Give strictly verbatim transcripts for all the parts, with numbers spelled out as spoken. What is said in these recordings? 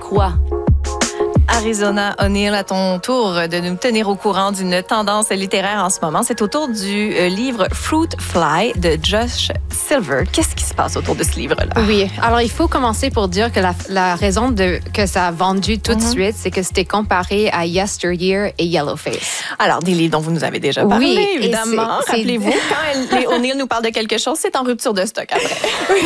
quoi? Arizona O'Neill, à ton tour de nous tenir au courant d'une tendance littéraire en ce moment. C'est autour du euh, livre Fruit Fly de Josh Silver. Qu'est-ce qui se passe autour de ce livre-là? Oui. Alors, il faut commencer pour dire que la, la raison de, que ça a vendu tout de Mm-hmm. suite, c'est que c'était comparé à Yesteryear et Yellowface. Alors, des livres dont vous nous avez déjà parlé, Oui, évidemment. c'est, Rappelez-vous, c'est... quand elle, les O'Neill nous parlent de quelque chose, c'est en rupture de stock après.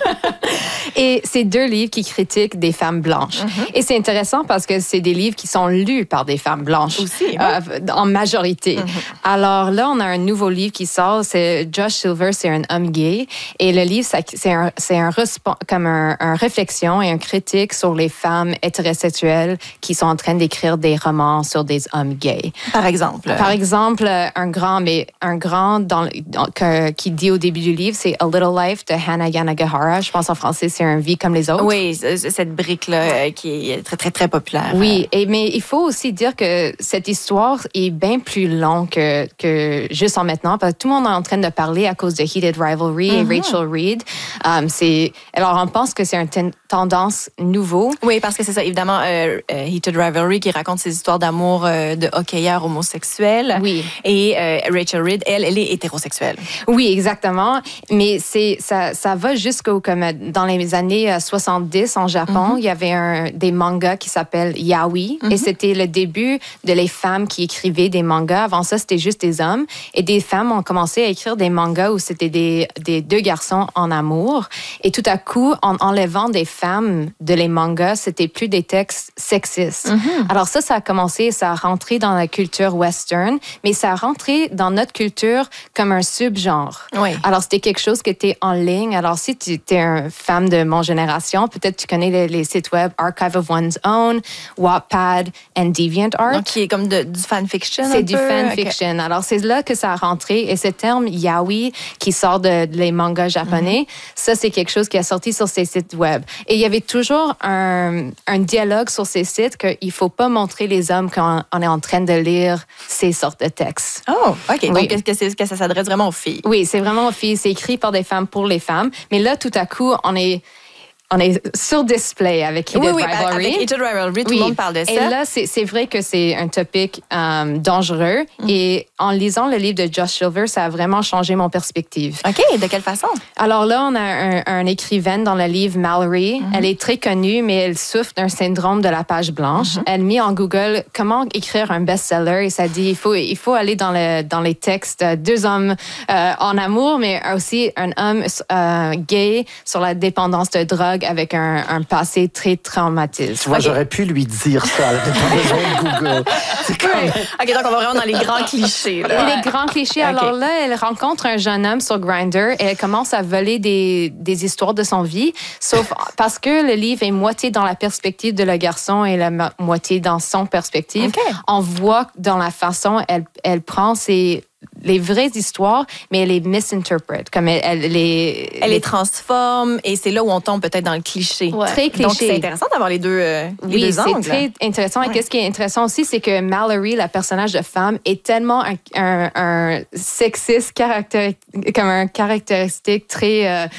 Et c'est deux livres qui critiquent des femmes blanches. Mm-hmm. Et c'est intéressant parce que c'est des livres qui sont lus par des femmes blanches. Aussi, euh, en majorité. Mm-hmm. Alors là, on a un nouveau livre qui sort. C'est Josh Silver, c'est un homme gay. Et le livre, ça, c'est un, c'est un, comme un, un réflexion et un critique sur les femmes hétérosexuelles qui sont en train d'écrire des romans sur des hommes gays. Par exemple? Par exemple, un grand, mais un grand dans, dans, que, qui dit au début du livre, c'est A Little Life de Hannah Yanagihara. Je pense en français, c'est Un vie comme les autres. Oui, cette brique-là qui est très, très, très populaire. Oui, et, mais il faut aussi dire que cette histoire est bien plus longue que, que juste en maintenant, parce que tout le monde est en train de parler à cause de Heated Rivalry mm-hmm. et Rachel Reed. Um, c'est, alors, on pense que c'est une ten- tendance nouveau. Oui, parce que c'est ça, évidemment, euh, euh, Heated Rivalry qui raconte ses histoires d'amour euh, de hockeyeurs homosexuels. Oui. Et euh, Rachel Reed, elle, elle est hétérosexuelle. Oui, exactement. Mais c'est, ça, ça va jusqu'au, comme dans les années soixante-dix en Japon, mm-hmm. il y avait un, des mangas qui s'appellent yaoi. Mm-hmm. Et c'était le début de les femmes qui écrivaient des mangas. Avant ça, c'était juste des hommes. Et des femmes ont commencé à écrire des mangas où c'était des, des deux garçons en amour. Et tout à coup, en enlevant des femmes de les mangas, c'était plus des textes sexistes. Mm-hmm. Alors ça, ça a commencé, ça a rentré dans la culture western, mais ça a rentré dans notre culture comme un subgenre. Oui. Alors c'était quelque chose qui était en ligne. Alors si tu es une femme de mon génération, peut-être tu connais les, les sites web Archive of One's Own, Wattpad and DeviantArt. Donc, qui est comme de, du fanfiction. C'est un du peu. fanfiction. Okay. Alors, c'est là que ça a rentré. Et ce terme yaoi, qui sort de, de les mangas japonais, mm-hmm. ça, c'est quelque chose qui a sorti sur ces sites web. Et il y avait toujours un, un dialogue sur ces sites qu'il ne faut pas montrer les hommes quand on est en train de lire ces sortes de textes. Oh, OK. Oui. Donc, est-ce que, c'est, que ça s'adresse vraiment aux filles? Oui, c'est vraiment aux filles. C'est écrit par des femmes pour les femmes. Mais là, tout à coup, on est... On est sur display avec Heated oui, oui, Rivalry. Avec Heated Rivalry, tout oui. le monde parle de ça. Et là, c'est, c'est vrai que c'est un topic um, dangereux. Mm. Et en lisant le livre de Josh Silver, ça a vraiment changé mon perspective. OK. De quelle façon? Alors là, on a un, un écrivaine dans le livre, Mallory. Mm-hmm. Elle est très connue, mais elle souffre d'un syndrome de la page blanche. Mm-hmm. Elle met en Google comment écrire un best-seller et ça dit il faut, il faut aller dans, le, dans les textes deux hommes euh, en amour, mais aussi un homme euh, gay sur la dépendance de drogue avec un, un passé très traumatisé. Tu vois, okay. J'aurais pu lui dire ça, elle n'avait pas besoin de Google. C'est quand même... OK, donc on va vraiment dans les grands clichés. Là. Les grands clichés. Okay. Alors là, elle rencontre un jeune homme sur Grindr et elle commence à voler des, des histoires de son vie, sauf parce que le livre est moitié dans la perspective de le garçon et la moitié dans son perspective. Okay. On voit dans la façon elle, elle prend ses... les vraies histoires, mais elle les misinterprète. Comme elle, elle, les, elle les... les transforme et c'est là où on tombe peut-être dans le cliché. Ouais. Très cliché. Donc, c'est intéressant d'avoir les deux, euh, les oui, deux angles. Oui, c'est très intéressant. Ouais. Et qu'est-ce qui est intéressant aussi, c'est que Mallory, la personnage de femme, est tellement un, un, un sexiste, caractéri- comme un caractéristique très... Euh,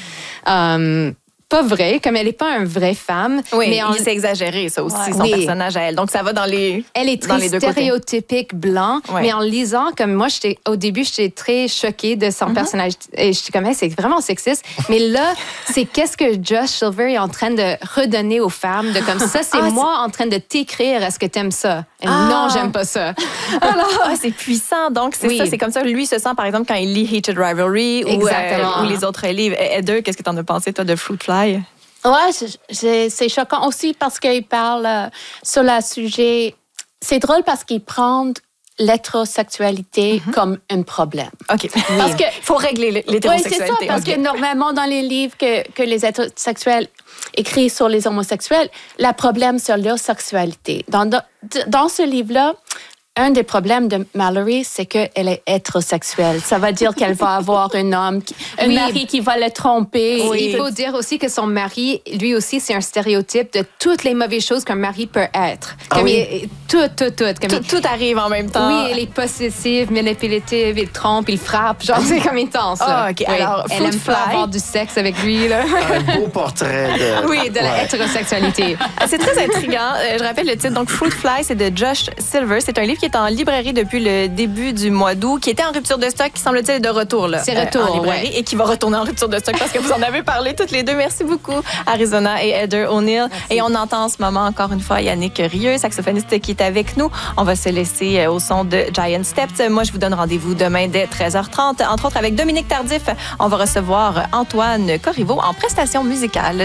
um, pas vrai, comme elle n'est pas une vraie femme. Oui, mais on... c'est exagéré, ça aussi, ouais. son oui. personnage à elle. Donc, ça va dans les Elle est très stéréotypique blanc, ouais. mais en lisant, comme moi, j'étais, au début, j'étais très choquée de son mm-hmm. personnage. Et j'étais comme, hey, c'est vraiment sexiste. Mais là, c'est qu'est-ce que Josh Silver est en train de redonner aux femmes, de comme ça, c'est ah, moi c'est... en train de t'écrire, est-ce que t'aimes ça? Et ah. Non, j'aime pas ça. Alors, ah, c'est puissant. Donc, c'est oui. ça, c'est comme ça. Lui se sent, par exemple, quand il lit Heated Rivalry ou, euh, ou les autres livres. Heather, qu'est-ce que t'en as pensé, toi, de Fruit Fly? Ouais, c'est, c'est choquant aussi parce qu'il parle euh, sur le sujet. C'est drôle parce qu'il prend l'hétérosexualité mm-hmm. comme un problème. OK. Parce que faut régler l'hétérosexualité. Oui, c'est ça, parce okay. que normalement, dans les livres que, que les hétérosexuels écrivent sur les homosexuels, le problème, c'est leur sexualité. Dans, dans, dans ce livre-là, un des problèmes de Mallory, c'est qu'elle est hétérosexuelle. Ça veut dire qu'elle va avoir un homme, qui, un Oui. mari qui va le tromper. Oui. Il faut dire aussi que son mari, lui aussi, c'est un stéréotype de toutes les mauvaises choses qu'un mari peut être. Comme Ah oui? il, tout, tout, tout. Comme Tout, il, tout arrive en même temps. oui, il est possessif, manipulatif, il trompe, il frappe. Genre, c'est comme intense. Là. Ah, OK. Oui. Alors, elle Fruit aime pas Fly. avoir du sexe avec lui. Là. Un beau portrait de... Oui, de la Ouais. hétérosexualité. C'est très intriguant. Euh, Je rappelle le titre. Donc, Fruit Fly, c'est de Josh Silver. C'est un livre qui est en librairie depuis le début du mois d'août, qui était en rupture de stock, qui semble-t-il est de retour là. C'est retour, en librairie ouais. et qui va retourner en rupture de stock parce que vous en avez parlé toutes les deux. Merci beaucoup, Arizona et Heather O'Neill. Et on entend en ce moment encore une fois Yannick Rieu, saxophoniste qui est avec nous. On va se laisser au son de Giant Steps. Moi, je vous donne rendez-vous demain dès treize heures trente, entre autres avec Dominique Tardif. On va recevoir Antoine Corriveau en prestation musicale.